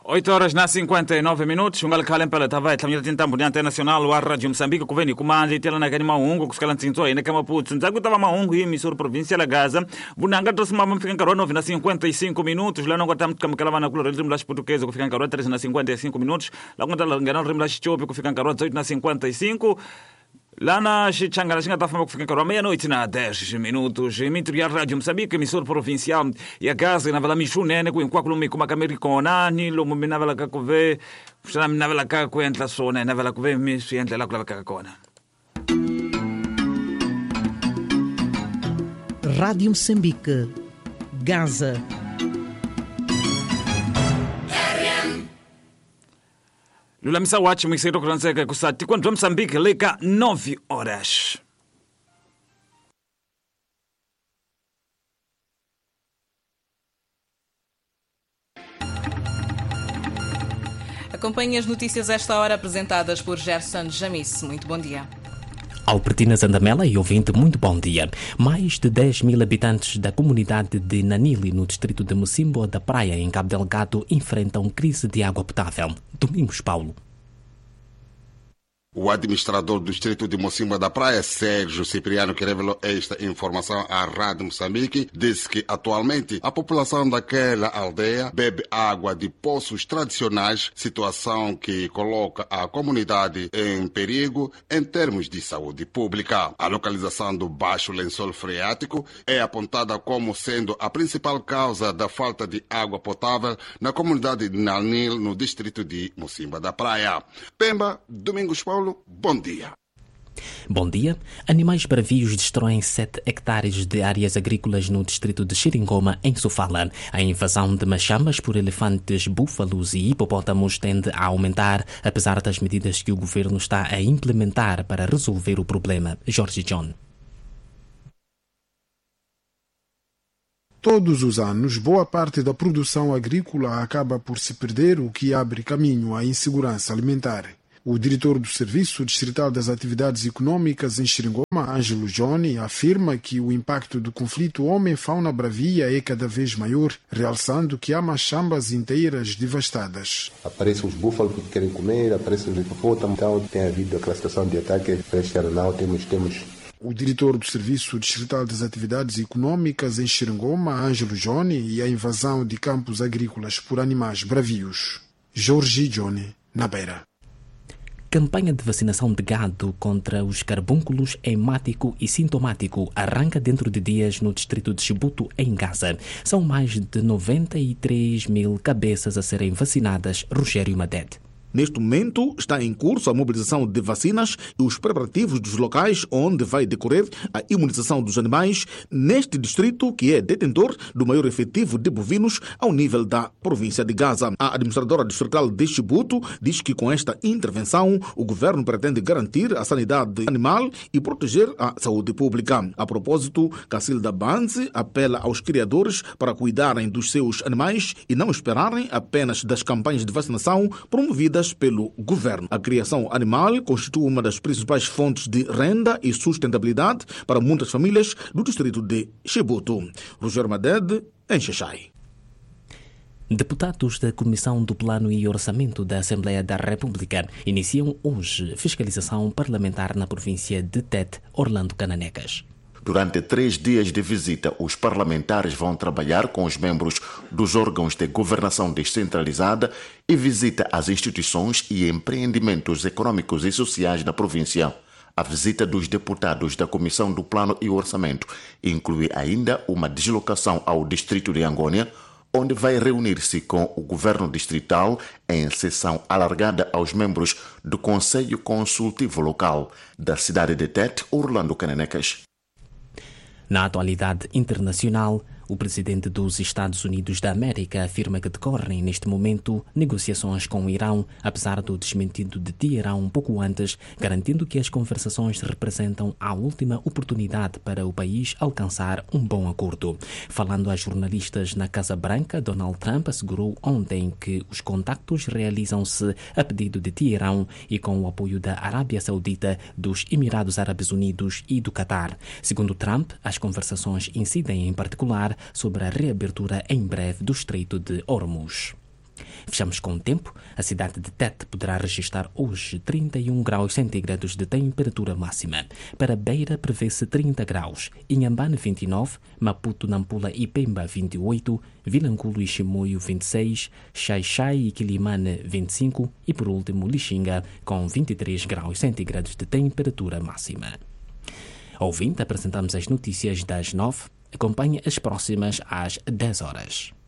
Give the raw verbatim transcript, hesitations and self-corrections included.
oito horas na cinquenta e nove minutos, um galcalem pela tavai, também tem tempo de antena nacional, o Rádio Moçambique, que vem com manja e tela na ganima ungo, que os caras tinham aí na cama putz, não sabe que tava maungo e emissor província da Gaza, bunanga trouxe uma fica em carona nove na cinquenta e cinco minutos, lá não gostamos de calar na color ritmo das portuguesas, que fica em carona três na cinquenta e cinco minutos, lá quando ela ganhou o ritmo das Etiópia, que fica em carona dezoito na cinquenta e cinco. Lá na Xichanga, na está a que fica à meia-noite na dez minutos. Emitri a Rádio Moçambique, emissor provincial. E a Gaza, na Vala Michunene, com o Quaculo Mico Macamericona, Nilo, Muminavela Cacove, Navela Caco, Entla Sone, Navela Cove, Miss, Entla La Clavacacona. Rádio Moçambique, Gaza. Lula misa watch mixeiro kuranzeka kusati quando Moçambique leka nove horas. Acompanhe as notícias a esta hora apresentadas por Gerson Jamice. Muito bom dia. Albertina Zandamela e ouvinte, muito bom dia. Mais de dez mil habitantes da comunidade de Nanili, no distrito de Mocimboa da Praia, em Cabo Delgado, enfrentam crise de água potável. Domingos Paulo. O administrador do distrito de Mocimboa da Praia, Sérgio Cipriano, que revelou esta informação à Rádio Moçambique, disse que atualmente a população daquela aldeia bebe água de poços tradicionais, situação que coloca a comunidade em perigo em termos de saúde pública. A localização do Baixo Lençol Freático é apontada como sendo a principal causa da falta de água potável na comunidade de Nanil, no distrito de Mocimboa da Praia. Pemba, Domingos Paulo. Bom dia. Bom dia. Animais bravios destroem sete hectares de áreas agrícolas no distrito de Xiringoma, em Sofala. A invasão de machambas por elefantes, búfalos e hipopótamos tende a aumentar, apesar das medidas que o governo está a implementar para resolver o problema. Jorge John. Todos os anos, boa parte da produção agrícola acaba por se perder, o que abre caminho à insegurança alimentar. O diretor do Serviço Distrital das Atividades Econômicas em Xiringoma, Ângelo Johnny, afirma que o impacto do conflito homem-fauna bravia é cada vez maior, realçando que há machambas inteiras devastadas. Aparecem os búfalos que querem comer, aparecem os hipopótamos, então tem havido a classificação de ataque para este ano. Temos, temos O diretor do Serviço Distrital das Atividades Econômicas em Xiringoma, Ângelo Johnny, e a invasão de campos agrícolas por animais bravios. Jorge Johnny, na Beira. Campanha de vacinação de gado contra os carbúnculos hemático e sintomático arranca dentro de dias no distrito de Chibuto, em Gaza. São mais de noventa e três mil cabeças a serem vacinadas. Rogério Maded. Neste momento está em curso a mobilização de vacinas e os preparativos dos locais onde vai decorrer a imunização dos animais neste distrito, que é detentor do maior efetivo de bovinos ao nível da província de Gaza. A administradora distrital de Chibuto diz que com esta intervenção o governo pretende garantir a sanidade animal e proteger a saúde pública. A propósito, Cacilda Banzi apela aos criadores para cuidarem dos seus animais e não esperarem apenas das campanhas de vacinação promovidas pelo governo. A criação animal constitui uma das principais fontes de renda e sustentabilidade para muitas famílias do distrito de Chibuto. Rogério Maded, em Xaxai. Deputados da Comissão do Plano e Orçamento da Assembleia da República iniciam hoje fiscalização parlamentar na província de Tete, Orlando Cananecas. Durante três dias de visita, os parlamentares vão trabalhar com os membros dos órgãos de governação descentralizada e visita às instituições e empreendimentos econômicos e sociais da província. A visita dos deputados da Comissão do Plano e Orçamento inclui ainda uma deslocação ao distrito de Angônia, onde vai reunir-se com o governo distrital em sessão alargada aos membros do Conselho Consultivo Local da cidade de Tete, Orlando Cananecas. Na atualidade internacional, o presidente dos Estados Unidos da América afirma que decorrem neste momento negociações com o Irão, apesar do desmentido de Teherão um pouco antes, garantindo que as conversações representam a última oportunidade para o país alcançar um bom acordo. Falando a jornalistas na Casa Branca, Donald Trump assegurou ontem que os contactos realizam-se a pedido de Teherão e com o apoio da Arábia Saudita, dos Emirados Árabes Unidos e do Catar. Segundo Trump, as conversações incidem em particular sobre a reabertura em breve do Estreito de Hormuz. Fechamos com o tempo. A cidade de Tete poderá registrar hoje trinta e um graus centígrados de temperatura máxima. Para Beira prevê-se trinta graus, Inhambane vinte e nove, Maputo, Nampula e Pemba vinte e oito, Vilanculo e Chimoio vinte e seis, Xai-Xai e Quilimane vinte e cinco e por último Lixinga com vinte e três graus centígrados de temperatura máxima. Ouvinte, apresentamos as notícias das nove. Acompanhe as próximas às dez horas.